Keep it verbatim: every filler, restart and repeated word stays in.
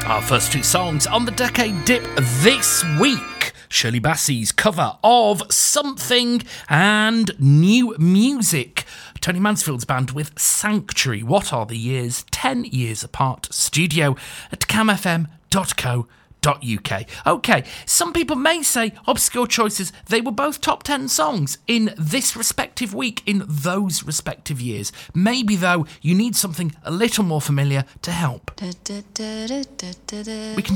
Our first two songs on the Decade Dip this week. Shirley Bassey's cover of Something and New Music. Tony Mansfield's band with Sanctuary. What are the years? Ten years apart. Studio at cam f m dot co dot u k. OK, some people may say obscure choices. They were both top ten songs in this respective week in those respective years. Maybe, though, you need something a little more familiar to help. We can